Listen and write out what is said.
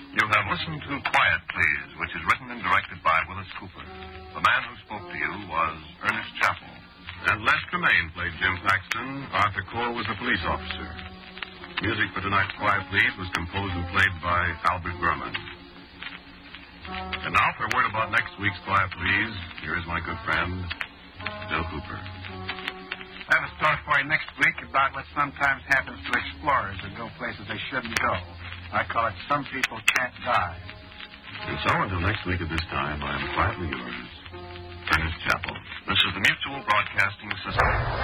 You have listened to Quiet Please, which is written and directed by Willis Cooper. The man who spoke to you was Ernest Chappell. And Les Tremaine played Jim Paxton. Arthur Cole was the police officer. Music for tonight's Quiet Please was composed and played by Albert Berman. And now for a word about next week's Quiet Please, here is my good friend, Bill Cooper. I have a story for you next week about what sometimes happens to explorers who go places they shouldn't go. I call it Some People Can't Die. And so until next week at this time, I am quietly yours, Ernest Chappell. This is the Mutual Broadcasting System.